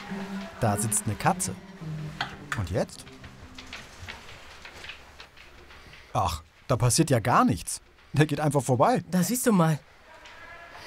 Da sitzt eine Katze. Und jetzt? Ach, da passiert ja gar nichts. Der geht einfach vorbei. Da siehst du mal.